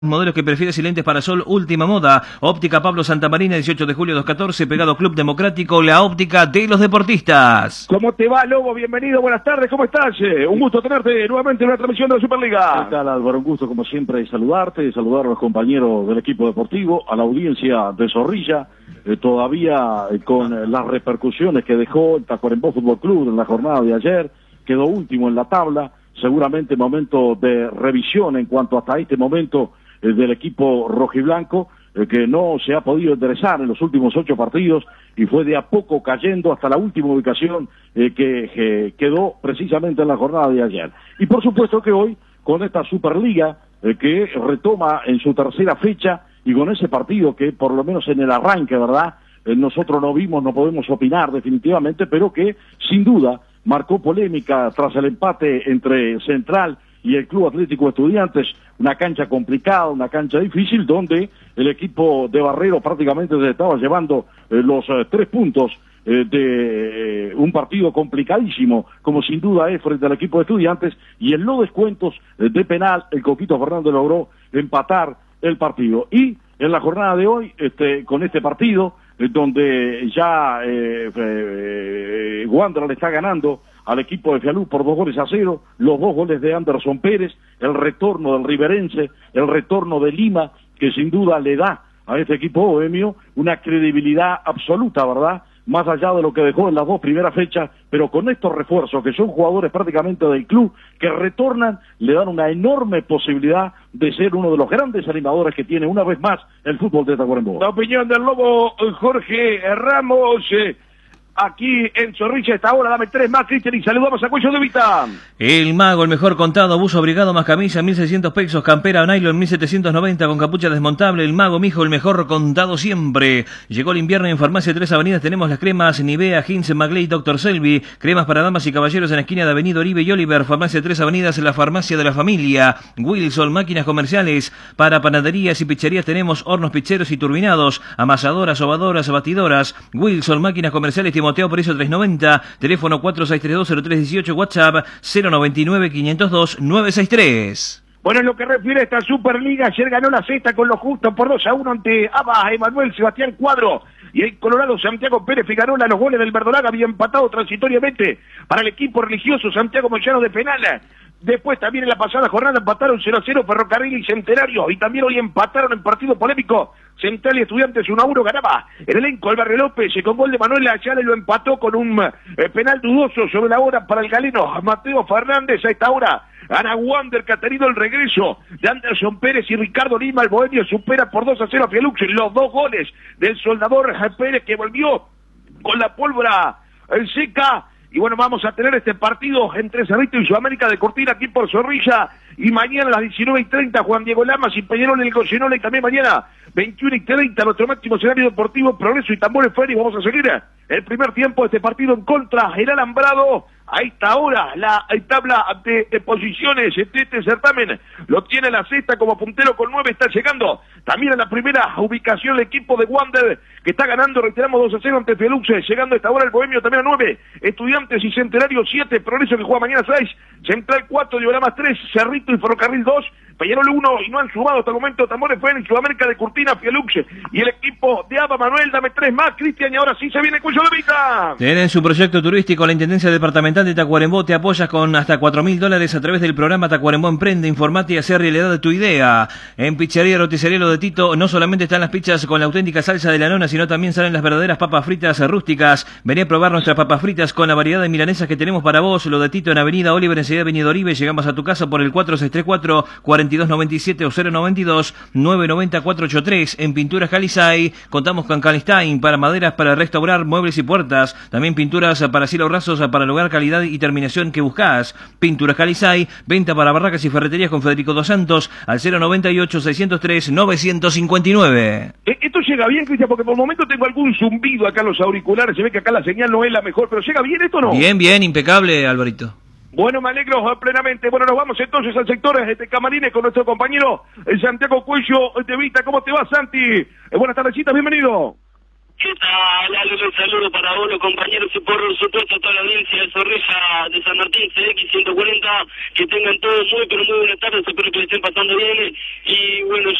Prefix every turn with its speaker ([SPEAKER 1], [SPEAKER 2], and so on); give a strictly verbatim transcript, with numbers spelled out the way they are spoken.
[SPEAKER 1] Modelos que prefieres y lentes para sol, última moda. Óptica Pablo Santamarina, dieciocho de julio doscientos catorce, pegado Club Democrático, la óptica de los deportistas.
[SPEAKER 2] ¿Cómo te va, Lobo? Bienvenido, buenas tardes, ¿cómo estás? Eh, un gusto tenerte nuevamente en una transmisión de la Superliga.
[SPEAKER 3] ¿Qué tal, Álvaro? Un gusto, como siempre, saludarte, saludar a los compañeros del equipo deportivo, a la audiencia de Zorrilla, eh, todavía eh, con eh, las repercusiones que dejó el Tacuarembó Fútbol Club en la jornada de ayer, quedó último en la tabla, seguramente momento de revisión en cuanto hasta este momento del equipo rojiblanco, eh, que no se ha podido enderezar en los últimos ocho partidos y fue de a poco cayendo hasta la última ubicación eh, que eh, quedó precisamente en la jornada de ayer. Y por supuesto que hoy, con esta Superliga eh, que retoma en su tercera fecha y con ese partido que por lo menos en el arranque, ¿verdad?, eh, nosotros no vimos, no podemos opinar definitivamente, pero que sin duda marcó polémica tras el empate entre Central y el Club Atlético Estudiantes, una cancha complicada, una cancha difícil, donde el equipo de Barrero prácticamente se estaba llevando eh, los eh, tres puntos eh, de eh, un partido complicadísimo, como sin duda es frente al equipo de Estudiantes, y en los descuentos eh, de penal, el Coquito Fernández logró empatar el partido. Y en la jornada de hoy, este, con este partido, eh, donde ya eh, eh, eh, Wander le está ganando al equipo de Fialú por dos goles a cero, los dos goles de Anderson Pérez, el retorno del Riverense, el retorno de Lima, que sin duda le da a este equipo bohemio una credibilidad absoluta, ¿verdad?, más allá de lo que dejó en las dos primeras fechas, pero con estos refuerzos, que son jugadores prácticamente del club, que retornan, le dan una enorme posibilidad de ser uno de los grandes animadores que tiene una vez más el fútbol de Tacuarembó.
[SPEAKER 2] La opinión del Lobo Jorge Ramos, eh, aquí en Zorrilla, esta hora, dame tres más, Cristian, y saludamos a Cuello de Vita.
[SPEAKER 1] El Mago, el mejor contado, buzo abrigado más camisa, mil seiscientos pesos, campera nylon, mil setecientos noventa con capucha desmontable. El Mago, mijo, el mejor contado siempre. Llegó el invierno y en Farmacia Tres Avenidas tenemos las cremas Nivea, Hinsen, Magley, doctor Selby, cremas para damas y caballeros en la esquina de Avenida Oribe y Oliver. Farmacia Tres Avenidas, la farmacia de la familia. Wilson, máquinas comerciales para panaderías y pizzerías, tenemos hornos picheros y turbinados, amasadoras, sobadoras, batidoras. Wilson, máquinas comerciales, Timoteo Precio tres noventa, teléfono cuatro seis tres dos cero tres uno ocho, WhatsApp cero noventa y nueve, quinientos dos, nueve sesenta y tres.
[SPEAKER 2] Bueno, en lo que refiere a esta Superliga, ayer ganó la sexta con lo justo por dos a uno ante Aba, Emanuel Sebastián Cuadro. Y el Colorado Santiago Pérez Figueroa, los goles del Verdolaga había empatado transitoriamente para el equipo religioso Santiago Moyano de penal. Después también en la pasada jornada empataron cero a cero Ferrocarril y Centenario, y también hoy empataron en partido polémico Central y Estudiantes uno a uno. Ganaba el elenco el Barrio López, con gol de Manuel Ayala, y lo empató con un eh, penal dudoso sobre la hora para el galeno Mateo Fernández. A esta hora Ana Wander, que ha tenido el regreso de Anderson Pérez y Ricardo Lima. El bohemio supera por dos a cero a Fialux, los dos goles del Soldador Pérez, que volvió con la pólvora en seca. Y bueno, vamos a tener este partido entre Cerrito y Sudamérica de Cortina aquí por Zorrilla. Y mañana a las diecinueve y treinta, Juan Diego Lamas y Peñarol en el Goyenola. Y también mañana, veintiuno y treinta, nuestro máximo escenario deportivo, Progreso y Tambores Ferry. Vamos a seguir el primer tiempo de este partido en contra el Alambrado. A esta hora, la tabla de, de posiciones de este certamen lo tiene la sexta como puntero con nueve, está llegando también a la primera ubicación el equipo de Wander, que está ganando, reiteramos, dos a cero ante Fialux, llegando a esta hora el Bohemio también a nueve, Estudiantes y Centenario siete, Progreso que juega mañana seis, Central cuatro, Diolamas tres, Cerrito y Ferrocarril dos, Peñarol uno, y no han sumado hasta el momento Tambores Ferry, Sudamérica de Cortina, Fialux y el equipo de Aba. Manuel, dame tres más, Cristian, y ahora sí se viene Cuello de Vita.
[SPEAKER 1] Tienen su proyecto turístico, la Intendencia Departamental de Tacuarembó te apoyas con hasta cuatro mil dólares a través del programa Tacuarembó Emprende. Informate y hacer realidad de tu idea. En Pizzería Roticería Lo de Tito no solamente están las pizzas con la auténtica salsa de la nona, sino también salen las verdaderas papas fritas rústicas. Vení a probar nuestras papas fritas con la variedad de milanesas que tenemos para vos. Lo de Tito en Avenida Oliver, enseguida Avenida Oribe. Llegamos a tu casa por el cuatro seis tres cuatro, cuatro dos nueve siete o cero noventa y dos, nueve noventa, cuatro ochenta y tres. En Pinturas Calizay contamos con Calistain para maderas para restaurar muebles y puertas. También pinturas para cielo rasos para lograr calidad y terminación que buscás. Pinturas Calizay, venta para barracas y ferreterías con Federico Dos Santos al cero noventa y ocho, seiscientos tres, novecientos cincuenta y nueve.
[SPEAKER 2] Esto llega bien, Cristian, porque por el momento tengo algún zumbido acá en los auriculares. Se ve que acá la señal no es la mejor, pero ¿llega bien esto o no?
[SPEAKER 1] Bien, bien, impecable, Alvarito.
[SPEAKER 2] Bueno, me alegro plenamente. Bueno, nos vamos entonces al sector de Camarines con nuestro compañero el Santiago Cuello de Vita. ¿Cómo te va, Santi? Eh, buenas tardecitas, bienvenido.
[SPEAKER 4] ¿Qué tal, Lalo? Un saludo para vos, los compañeros, y por supuesto a toda la audiencia de Zorrilla de San Martín, C X ciento cuarenta. Que tengan todos muy, pero muy buenas tardes. Espero que le estén pasando bien. Y bueno,